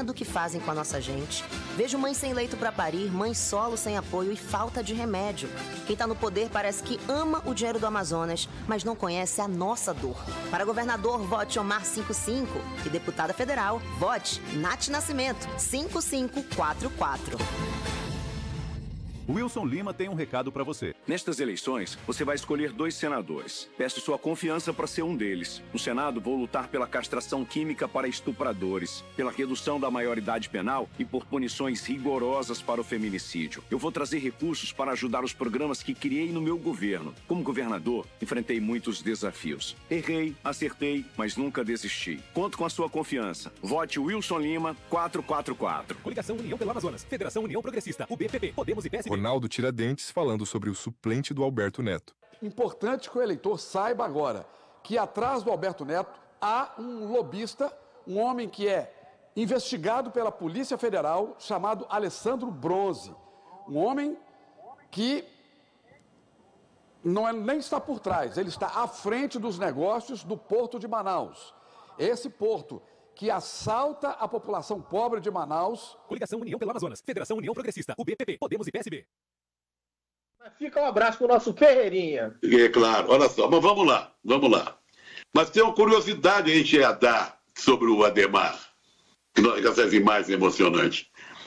vergonha do que fazem com a nossa gente. Vejo mãe sem leito pra parir, mãe solo sem apoio e falta de remédio. Quem tá no poder parece que ama o dinheiro do Amazonas, mas não conhece a nossa dor. Para governador, vote Omar 55. E deputada federal, vote Nath Nascimento 5544. Wilson Lima tem um recado para você. Nestas eleições, você vai escolher 2 senadores. Peço sua confiança para ser um deles. No Senado, vou lutar pela castração química para estupradores, pela redução da maioridade penal e por punições rigorosas para o feminicídio. Eu vou trazer recursos para ajudar os programas que criei no meu governo. Como governador, enfrentei muitos desafios. Errei, acertei, mas nunca desisti. Conto com a sua confiança. Vote Wilson Lima 444. Coligação União pelo Amazonas. Federação União Progressista. UBPP. Podemos e PSB. Ronaldo Tiradentes falando sobre o suplente do Alberto Neto. Importante que o eleitor saiba agora que atrás do Alberto Neto há um lobista, um homem que é investigado pela Polícia Federal, chamado Alessandro Bronze. Um homem que nem está por trás, ele está à frente dos negócios do Porto de Manaus. Esse porto que assalta a população pobre de Manaus. Coligação União pelo Amazonas. Federação União Progressista. UBPP. Podemos e PSB. Fica um abraço pro nosso Ferreirinha. É claro, olha só, mas vamos lá. Mas tem uma curiosidade a gente ia dar sobre o Adhemar, que essa imagem emocionante.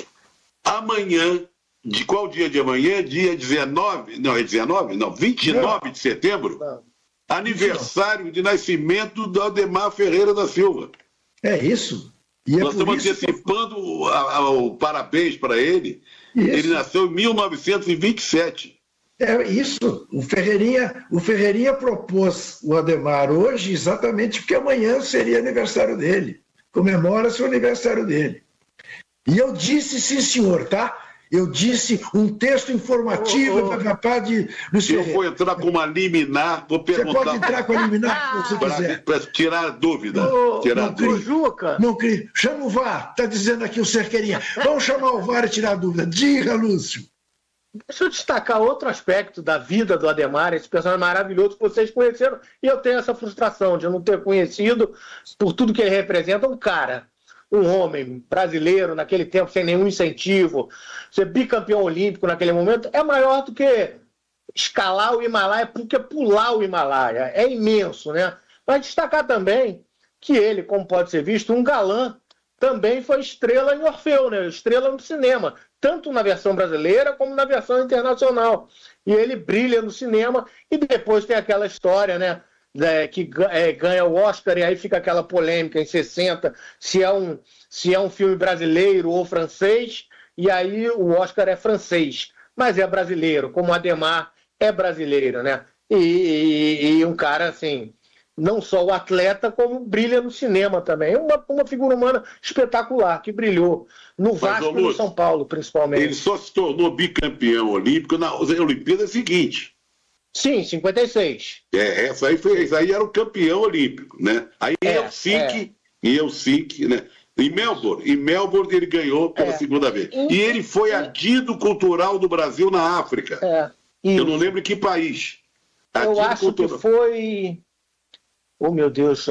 Amanhã, de qual dia de amanhã? Dia 19, não, é 19? Não, 29 de setembro, aniversário de nascimento do Adhemar Ferreira da Silva. É isso. E nós estamos antecipando o parabéns para ele. Isso. Ele nasceu em 1927. É isso. O Ferreirinha propôs o Adhemar hoje exatamente porque amanhã seria aniversário dele. Comemora-se o aniversário dele. E eu disse, sim senhor, tá? Eu disse um texto informativo capaz de... Eu vou entrar com uma liminar, vou perguntar... Você pode entrar com a liminar se você quiser. Para tirar a dúvida. Juca. Não crie. Chama o VAR, está dizendo aqui o Cerqueirinha. Vamos chamar o VAR e tirar a dúvida. Diga, Lúcio. Deixa eu destacar outro aspecto da vida do Adhemar, esse personagem maravilhoso que vocês conheceram, e eu tenho essa frustração de não ter conhecido, por tudo que ele representa, um homem brasileiro, naquele tempo, sem nenhum incentivo, ser bicampeão olímpico naquele momento, é maior do que escalar o Himalaia, porque pular o Himalaia é imenso, né? Mas destacar também que ele, como pode ser visto, um galã, também foi estrela em Orfeu, né? Estrela no cinema, tanto na versão brasileira como na versão internacional. E ele brilha no cinema, e depois tem aquela história, né? Que ganha o Oscar, e aí fica aquela polêmica em 60, se é um filme brasileiro ou francês, e aí o Oscar é francês, mas é brasileiro, como Adhemar é brasileiro, né? E um cara, assim, não só o atleta, como brilha no cinema também. Uma figura humana espetacular, que brilhou no Vasco e no São Paulo, principalmente. Ele só se tornou bicampeão olímpico na Olimpíada seguinte. Sim, 56. Essa aí era o campeão olímpico, né? Aí Helsinki, né? Em Melbourne ele ganhou pela segunda vez. E ele foi adido cultural do Brasil na África. Eu não lembro em que país. Eu acho que foi... Oh, meu Deus.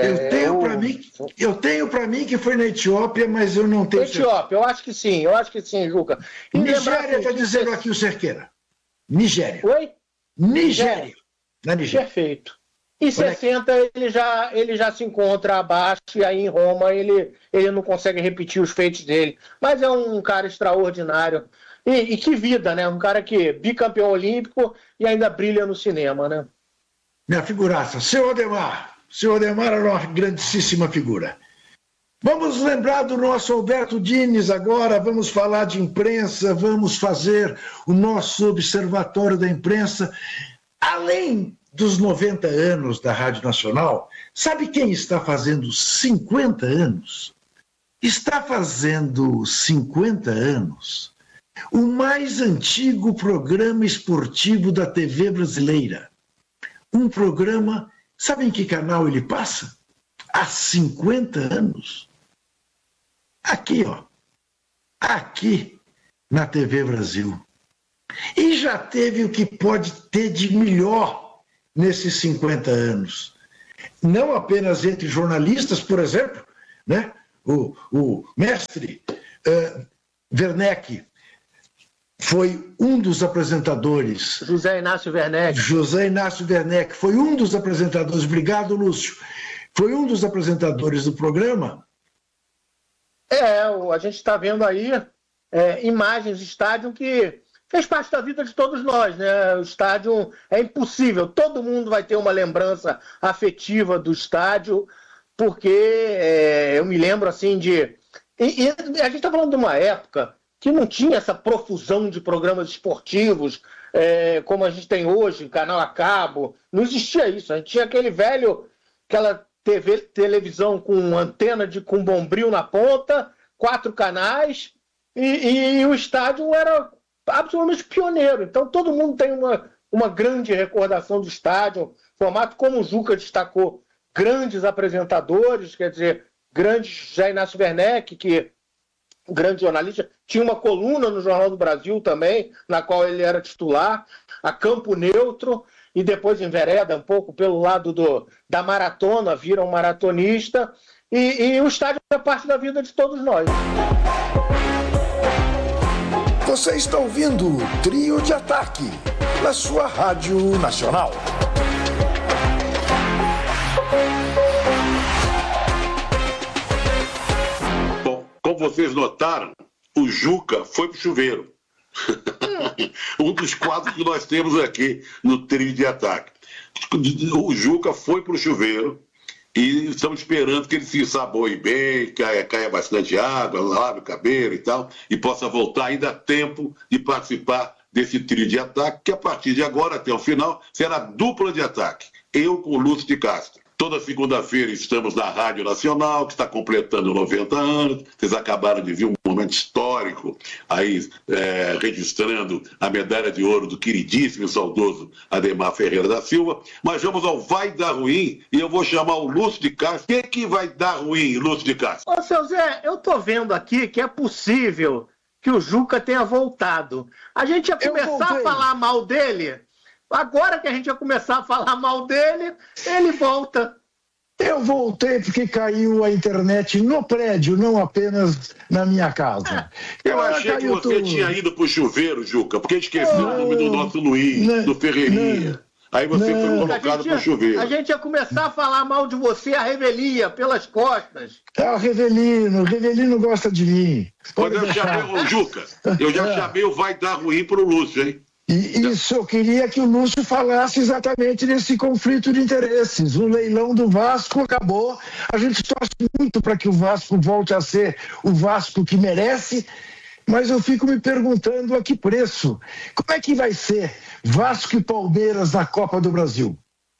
Eu tenho para mim que foi na Etiópia, mas eu não tenho Etiópia, eu acho que sim, Juca. E Nigéria está dizendo aqui o Cerqueira. Nigéria. Oi? Nigéria. Na Nigéria. Perfeito. Em 60 ele já se encontra abaixo, e aí em Roma ele não consegue repetir os feitos dele. Mas é um cara extraordinário. E que vida, né? Um cara que é bicampeão olímpico e ainda brilha no cinema, né? Minha figuraça. Seu Adhemar era uma grandíssima figura. Vamos lembrar do nosso Alberto Diniz agora, vamos falar de imprensa, vamos fazer o nosso observatório da imprensa. Além dos 90 anos da Rádio Nacional, sabe quem está fazendo 50 anos? Está fazendo 50 anos o mais antigo programa esportivo da TV brasileira. Um programa, sabe em que canal ele passa? Há 50 anos. Aqui, ó. Aqui, na TV Brasil. E já teve o que pode ter de melhor nesses 50 anos. Não apenas entre jornalistas, por exemplo, né? o mestre Werneck foi um dos apresentadores. José Inácio Werneck foi um dos apresentadores. Obrigado, Lúcio. Foi um dos apresentadores do programa. A gente está vendo aí imagens de estádio que fez parte da vida de todos nós, né? O estádio é impossível. Todo mundo vai ter uma lembrança afetiva do estádio, porque eu me lembro assim de... E a gente está falando de uma época que não tinha essa profusão de programas esportivos como a gente tem hoje, canal a cabo. Não existia isso. A gente tinha aquela televisão com antena com bombril na ponta, 4 canais, e o estádio era absolutamente pioneiro. Então todo mundo tem uma grande recordação do estádio, formato como o Juca destacou, grandes apresentadores, quer dizer, grande José Inácio Werneck, que grande jornalista, tinha uma coluna no Jornal do Brasil também, na qual ele era titular, a Campo Neutro, e depois envereda um pouco pelo lado da maratona, vira um maratonista, e o estádio é parte da vida de todos nós. Você está ouvindo o Trio de Ataque, na sua Rádio Nacional. Bom, como vocês notaram, o Juca foi pro chuveiro. Um dos quadros que nós temos aqui no Trio de Ataque. O Juca foi pro chuveiro e estamos esperando que ele se saboe bem, caia bastante água, lave o cabelo e tal, e possa voltar ainda a tempo de participar desse Trio de Ataque, que a partir de agora, até o final, será dupla de ataque. Eu com o Lúcio de Castro. Toda segunda-feira estamos na Rádio Nacional, que está completando 90 anos. Vocês acabaram de ver um momento histórico aí, registrando a medalha de ouro do queridíssimo e saudoso Ademar Ferreira da Silva. Mas vamos ao Vai Dar Ruim, e eu vou chamar o Lúcio de Castro. O que vai dar ruim, Lúcio de Castro? Ô, seu Zé, eu tô vendo aqui que é possível que o Juca tenha voltado. A gente ia começar a falar mal dele... Agora que a gente vai começar a falar mal dele, ele volta. Eu voltei porque caiu a internet no prédio, não apenas na minha casa. Eu achei que você tinha ido pro chuveiro, Juca, porque esqueceu o nome do nosso Luiz, do Ferreirinha. Aí você foi colocado pro chuveiro. A gente ia começar a falar mal de você, a Revelia, pelas costas. O Revelino gosta de mim. Quando eu chamei o Juca, eu já chamei o Vai Dar Ruim pro Lúcio, hein? E isso, eu queria que o Lúcio falasse exatamente desse conflito de interesses. O leilão do Vasco acabou, a gente torce muito para que o Vasco volte a ser o Vasco que merece, mas eu fico me perguntando a que preço. Como é que vai ser Vasco e Palmeiras na Copa do Brasil?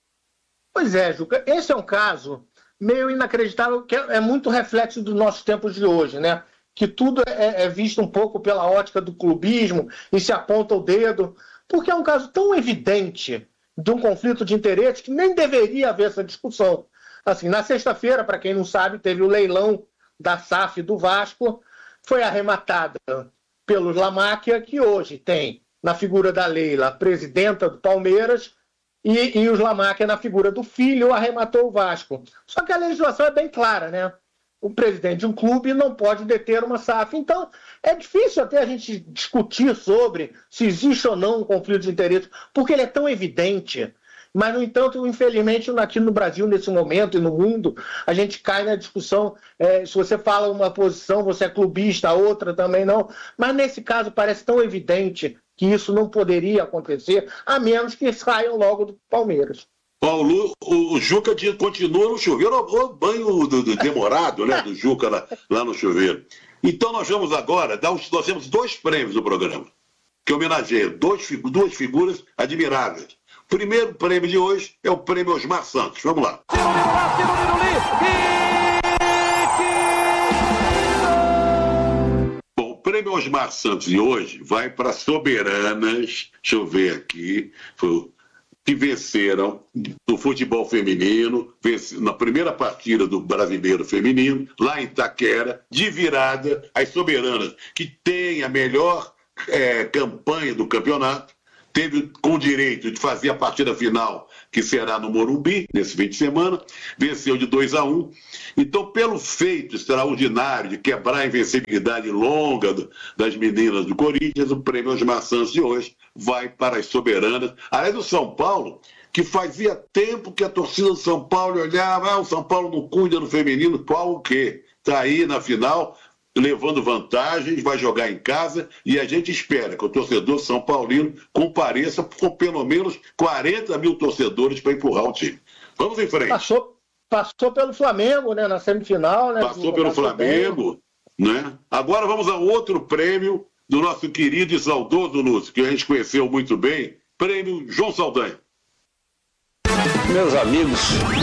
Pois é, Juca, esse é um caso meio inacreditável, que é muito reflexo dos nossos tempos de hoje, né? Que tudo é visto um pouco pela ótica do clubismo e se aponta o dedo, porque é um caso tão evidente de um conflito de interesses que nem deveria haver essa discussão. Assim, na sexta-feira, para quem não sabe, teve o leilão da SAF do Vasco, foi arrematada pelos Lamáquia, que hoje tem, na figura da Leila, a presidenta do Palmeiras, e os Lamáquia, na figura do filho, arrematou o Vasco. Só que a legislação é bem clara, né? O presidente de um clube não pode deter uma SAF. Então, é difícil até a gente discutir sobre se existe ou não um conflito de interesse, porque ele é tão evidente. Mas, no entanto, infelizmente, aqui no Brasil, nesse momento, e no mundo, a gente cai na discussão, se você fala uma posição, você é clubista, a outra também não. Mas, nesse caso, parece tão evidente que isso não poderia acontecer, a menos que saiam logo do Palmeiras. O Juca continua no chuveiro, o banho demorado, né, do Juca lá no chuveiro. Então nós vamos agora, nós temos 2 prêmios no programa, que homenageiam duas figuras admiráveis. O primeiro prêmio de hoje é o prêmio Osmar Santos. Vamos lá. Bom, o prêmio Osmar Santos de hoje vai para soberanas, deixa eu ver aqui, que venceram no futebol feminino, na primeira partida do Brasileiro Feminino, lá em Itaquera, de virada, as soberanas, que têm a melhor campanha do campeonato, teve com direito de fazer a partida final, que será no Morumbi, nesse fim de semana, venceu de 2-1. Então, pelo feito extraordinário de quebrar a invencibilidade longa das meninas do Corinthians, o prêmio Osmar Santos de hoje vai para as soberanas. Aliás, o São Paulo, que fazia tempo que a torcida do São Paulo olhava, o São Paulo não cuida no feminino, qual o quê? Está aí na final, levando vantagens, vai jogar em casa, e a gente espera que o torcedor São Paulino compareça com pelo menos 40 mil torcedores para empurrar o time. Vamos em frente. Passou pelo Flamengo, né, na semifinal. Né, passou pelo Flamengo, né? Agora vamos a outro prêmio do nosso querido e saudoso Lúcio, que a gente conheceu muito bem, prêmio João Saldanha. Meus amigos,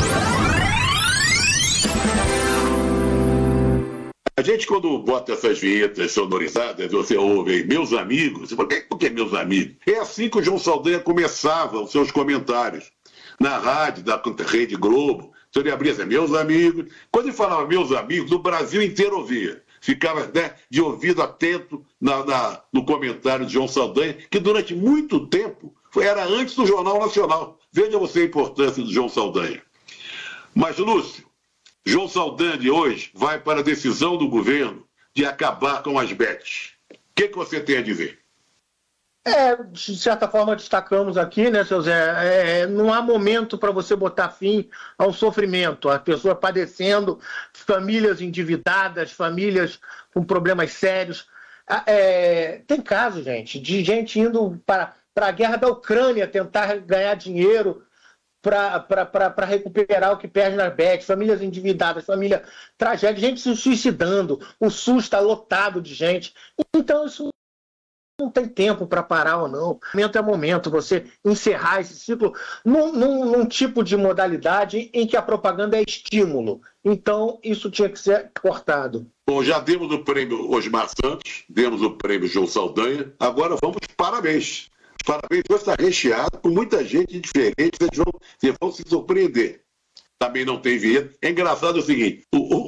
a gente, quando bota essas vinhetas sonorizadas, você ouve aí, meus amigos, você fala, por que meus amigos? É assim que o João Saldanha começava os seus comentários. Na rádio, da Rede Globo, se ele abria assim, meus amigos. Quando ele falava meus amigos, o Brasil inteiro ouvia. Ficava, né, de ouvido atento no comentário de João Saldanha, que durante muito tempo era antes do Jornal Nacional. Veja você a importância do João Saldanha. Mas, Lúcio, João Saldanha de hoje vai para a decisão do governo de acabar com as bets. O que você tem a dizer? De certa forma destacamos aqui, né, seu Zé, não há momento para você botar fim ao sofrimento, a pessoa padecendo, famílias endividadas, famílias com problemas sérios. Tem casos, gente, de gente indo para a guerra da Ucrânia tentar ganhar dinheiro para recuperar o que perde nas bets, famílias endividadas, família tragédia, gente se suicidando, o SUS está lotado de gente. Então isso não tem tempo para parar ou não. Momento é momento, você encerrar esse ciclo num tipo de modalidade em que a propaganda é estímulo. Então isso tinha que ser cortado. Bom, já demos o prêmio Osmar Santos, demos o prêmio João Saldanha, agora vamos parabéns. Parabéns, hoje está recheado com muita gente diferente, vocês vão se surpreender. Também não tem vinheta. É engraçado o seguinte,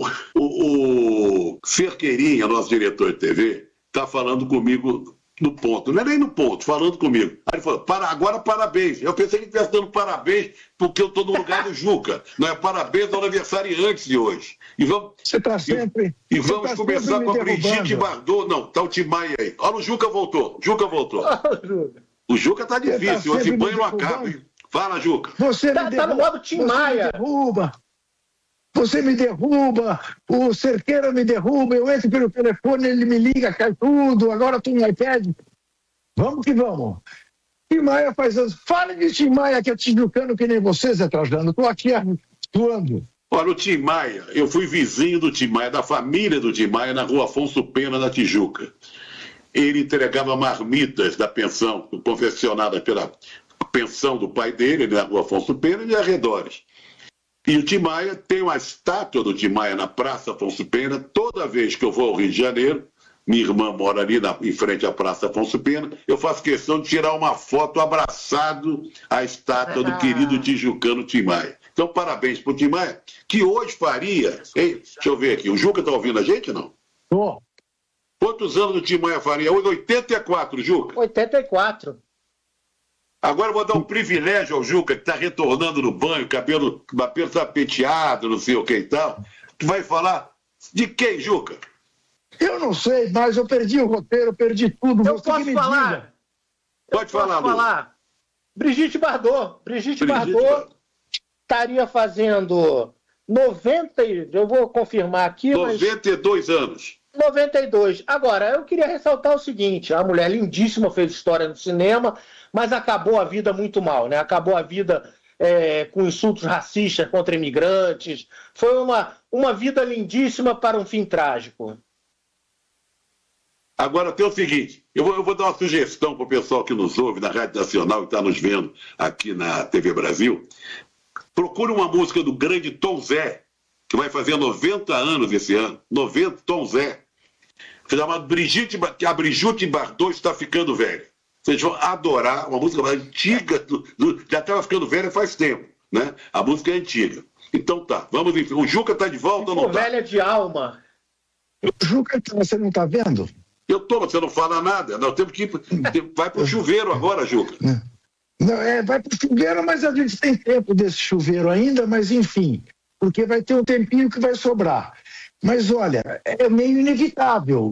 o Cerqueirinha, nosso diretor de TV, está falando comigo no ponto, não é nem no ponto, falando comigo. Aí ele falou, agora parabéns. Eu pensei que ele estivesse dando parabéns porque eu estou no lugar do Juca. Não é parabéns ao aniversariante de hoje. E vamos, você está sempre... E vamos começar com a Brigitte Bardot. Não, tá o Timaya aí. Olha, o Juca voltou. O Juca tá difícil, esse banho não acaba, hein? Fala, Juca. Você tá no modo Tim Maia. Você me derruba, o Cerqueira me derruba, eu entro pelo telefone, ele me liga, cai tudo, agora tu no iPad. Vamos que vamos. Tim Maia faz anos. Fale de Tim Maia, que é tijucano que nem você, Zé Trajano. Estou aqui atuando. Olha, o Tim Maia, eu fui vizinho do Tim Maia, da família do Tim Maia, na rua Afonso Pena, na Tijuca. Ele entregava marmitas da pensão, confeccionada pela pensão do pai dele, na rua Afonso Pena e arredores. E o Tim Maia tem uma estátua do Tim Maia na Praça Afonso Pena. Toda vez que eu vou ao Rio de Janeiro, minha irmã mora ali em frente à Praça Afonso Pena, eu faço questão de tirar uma foto abraçado à estátua do querido tijucano Tim Maia. Então, parabéns para o Tim Maia, que hoje faria... Hein? Deixa eu ver aqui, o Juca está ouvindo a gente ou não? Tô. Quantos anos o Tim Maia faria? 84, Juca? 84. Agora eu vou dar um privilégio ao Juca, que está retornando no banho, cabelo está penteado, não sei o que e tal. Tu vai falar de quem, Juca? Eu não sei, mas eu perdi o roteiro, perdi tudo. Eu posso falar. Pode falar. Brigitte Bardot. Brigitte Bardot estaria fazendo 90, eu vou confirmar aqui, 92 anos. 92. Agora, eu queria ressaltar o seguinte, a mulher lindíssima, fez história no cinema, mas acabou a vida muito mal, né? Acabou a vida com insultos racistas contra imigrantes. Foi uma vida lindíssima para um fim trágico. Agora tem o seguinte, eu vou dar uma sugestão para o pessoal que nos ouve na Rádio Nacional e está nos vendo aqui na TV Brasil. Procure uma música do grande Tom Zé, que vai fazer 90 anos esse ano. 90, Tom Zé. Chamado que a Brigitte Bardot está ficando velha. Vocês vão adorar, uma música mais antiga, já estava ficando velha faz tempo, né? A música é antiga. Então tá, vamos em frente. O Juca está de volta ou não está? Velha de alma. O Juca, você não está vendo? Eu tô, você não fala nada. Nós temos que ir. Vai pro chuveiro agora, Juca. Não, vai pro chuveiro, mas a gente tem tempo desse chuveiro ainda, mas enfim, porque vai ter um tempinho que vai sobrar. Mas olha, é meio inevitável.